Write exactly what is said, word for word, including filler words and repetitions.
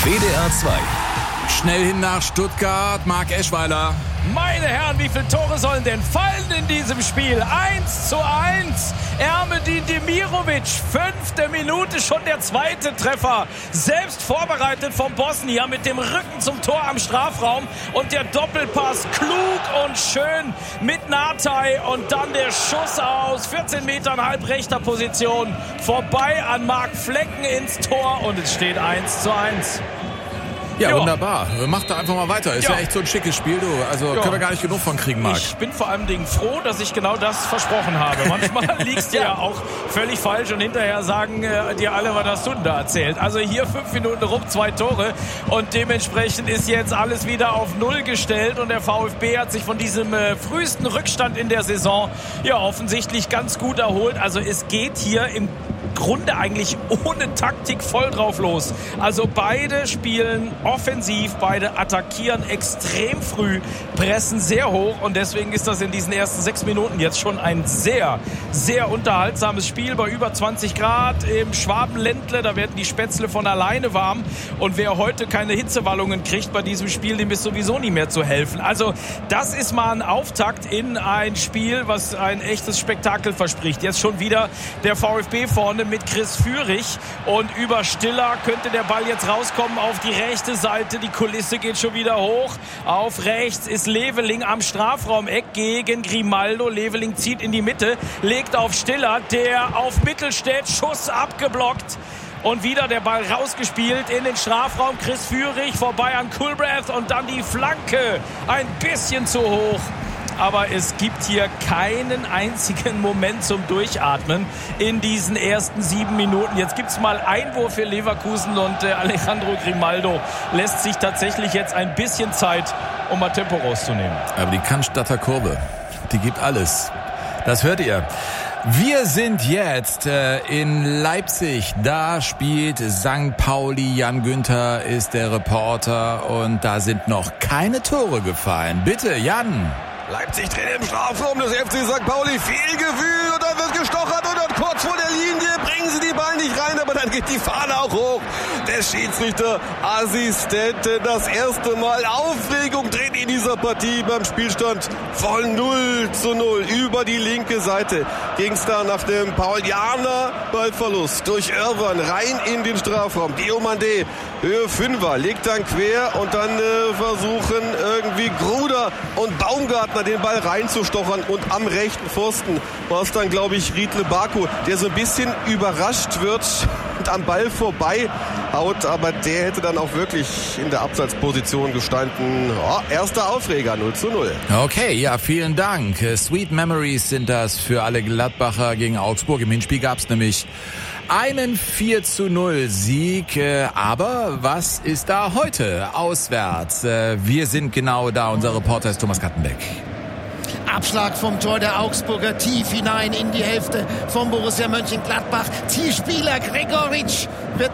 W D R zwei. Schnell hin nach Stuttgart, Marc Eschweiler. Meine Herren, wie viele Tore sollen denn fallen in diesem Spiel? eins zu eins. Ermedin Demirovic, fünfte Minute, schon der zweite Treffer. Selbst vorbereitet vom Bosnier mit dem Rücken zum Tor am Strafraum. Und der Doppelpass klug und schön mit Natai. Und dann der Schuss aus vierzehn Metern halbrechter Position. Vorbei an Marc Flecken ins Tor. Und es steht eins zu eins. Ja, jo. Wunderbar. Mach da einfach mal weiter. Ist ja, ja echt so ein schickes Spiel, du. Also jo. können wir gar nicht genug von kriegen, Marc. Ich bin vor allem Dingen froh, dass ich genau das versprochen habe. Manchmal liegst du ja. ja auch völlig falsch und hinterher sagen äh, dir alle, was hast du denn da erzählt. Also hier fünf Minuten rum, zwei Tore und dementsprechend ist jetzt alles wieder auf Null gestellt und der VfB hat sich von diesem äh, frühesten Rückstand in der Saison ja offensichtlich ganz gut erholt. Also es geht hier im Grunde eigentlich ohne Taktik voll drauf los. Also beide spielen offensiv, beide attackieren extrem früh, pressen sehr hoch und deswegen ist das in diesen ersten sechs Minuten jetzt schon ein sehr, sehr unterhaltsames Spiel bei über zwanzig Grad im Schwabenländle. Da werden die Spätzle von alleine warm und wer heute keine Hitzewallungen kriegt bei diesem Spiel, dem ist sowieso nie mehr zu helfen. Also das ist mal ein Auftakt in ein Spiel, was ein echtes Spektakel verspricht. Jetzt schon wieder der VfB vorne mit Chris Führig und über Stiller könnte der Ball jetzt rauskommen auf die rechte Seite. Die Kulisse geht schon wieder hoch. Auf rechts ist Leveling am Strafraumeck gegen Grimaldo. Leveling zieht in die Mitte, legt auf Stiller, der auf Mittelstädt, Schuss abgeblockt. Und wieder der Ball rausgespielt in den Strafraum. Chris Führig vorbei an Kulbreth und dann die Flanke. Ein bisschen zu hoch. Aber es gibt hier keinen einzigen Moment zum Durchatmen in diesen ersten sieben Minuten. Jetzt gibt es mal Einwurf für Leverkusen und äh, Alejandro Grimaldo lässt sich tatsächlich jetzt ein bisschen Zeit, um mal Tempo rauszunehmen. Aber die Cannstatter Kurve, die gibt alles. Das hört ihr. Wir sind jetzt äh, in Leipzig. Da spielt Sankt Pauli. Jan Günther ist der Reporter und da sind noch keine Tore gefallen. Bitte, Jan. Leipzig drin im Strafraum des F C Sankt Pauli. Viel Gefühl und dann wird gestochert und dann kurz vor der Linie bringen sie die Ball nicht rein, aber dann geht die Fahne auch hoch. Der Schiedsrichterassistenten, das erste Mal Aufregung drin in dieser Partie beim Spielstand von null zu null. Über die linke Seite ging es da nach dem Paulianer Ballverlust durch Irwan rein in den Strafraum. Diomande, Höhe Fünfer, legt dann quer und dann äh, versuchen irgendwie Gruder und Baumgartner den Ball reinzustochern und am rechten Pfosten war es dann, glaube ich, Riedle Baku, der so ein bisschen überrascht wird und am Ball vorbei haut, aber der hätte dann auch wirklich in der Abseitsposition gestanden. Oh, erster Aufreger, null zu null. Okay, ja, vielen Dank. Sweet Memories sind das für alle Gladbacher gegen Augsburg. Im Hinspiel gab es nämlich einen vier zu null Sieg. Aber was ist da heute auswärts? Wir sind genau da. Unser Reporter ist Thomas Kattenbeck. Abschlag vom Tor der Augsburger tief hinein in die Hälfte von Borussia Mönchengladbach. Zielspieler Gregoritsch wird